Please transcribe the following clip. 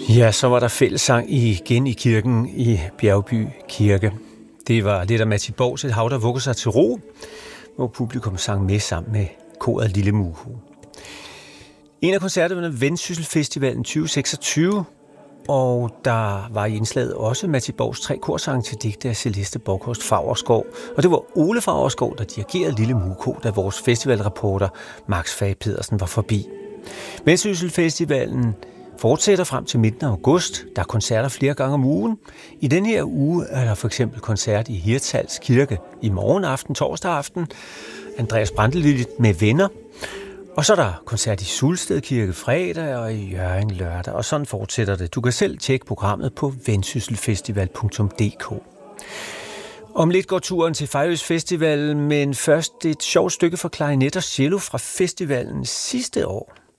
Ja, så var der fællessang igen i kirken i Bjergby Kirke. Det var lidt af Matti Borgs Et hav, der vugger sig til ro, hvor publikum sang med sammen med koret Lille Muho. En af koncerterne var Vendsyssel Festivalen 2026, og der var i indslaget også Matti Borgs 3 korsange til digte af Celeste Borghorst Favrskov. Og det var Ole Favrskov, der dirigerede Lille Muho, da vores festivalreporter Max Fage Pedersen var forbi. Vendsyssel Festivalen fortsætter frem til midten af august. Der er koncerter flere gange om ugen. I den her uge er der for eksempel koncert i Hirtshals Kirke i morgen aften, torsdag aften. Andreas Brantelid med venner. Og så er der koncert i Sulsted Kirke fredag og i Hjørring lørdag. Og sådan fortsætter det. Du kan selv tjekke programmet på vendsysselfestival.dk. Om lidt går turen til Fejøs Festival, men først et sjovt stykke for klarinet og cello fra festivalen sidste år.